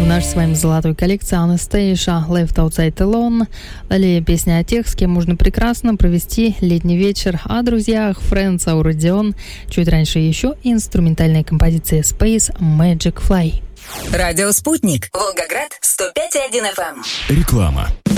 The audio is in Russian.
нашей с вами золотой коллекции Anastacia Left Outside Alone. Далее песня о тех, с кем можно прекрасно провести летний вечер. О друзьях Friends, Aurodion. Чуть раньше еще инструментальная композиция Space Magic Fly. Радио «Спутник». Волгоград, 105,1 FM. Реклама.